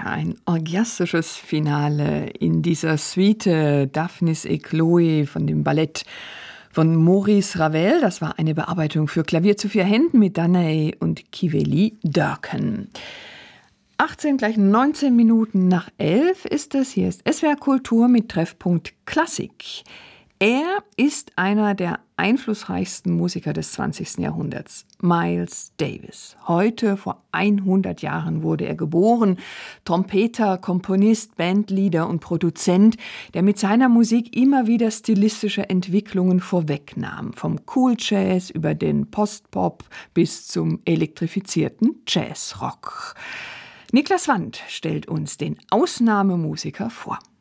ein orgiastisches Finale in dieser Suite Daphnis et Chloe von dem Ballett von Maurice Ravel. Das war eine Bearbeitung für Klavier zu 4 Händen mit Danae und Kiveli Dörken. 18, gleich 19 Minuten nach 11 ist es. Hier ist SWR Kultur mit Treffpunkt Klassik. Er ist einer der einflussreichsten Musiker des 20. Jahrhunderts, Miles Davis. Heute, vor 100 Jahren, wurde er geboren. Trompeter, Komponist, Bandleader und Produzent, der mit seiner Musik immer wieder stilistische Entwicklungen vorwegnahm. Vom Cool Jazz über den Postpop bis zum elektrifizierten Jazzrock. Niklas Wandt stellt uns den Ausnahmemusiker vor.